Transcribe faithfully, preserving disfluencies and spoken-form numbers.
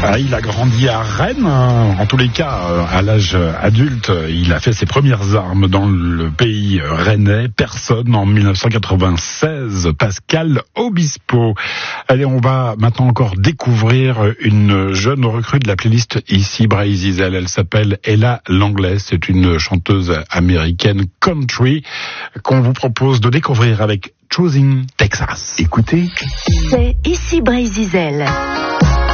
Ah, il a grandi à Rennes, en tous les cas, à l'âge adulte, il a fait ses premières armes dans le pays rennais. Personne en mille neuf cent quatre-vingt-seize, Pascal Obispo. Allez, on va maintenant encore découvrir une jeune recrue de la playlist ici, Bray Zizel. Elle s'appelle Ella Langlais. C'est une chanteuse américaine country qu'on vous propose de découvrir avec Choosing Texas. Écoutez. C'est ici Bray Zizel.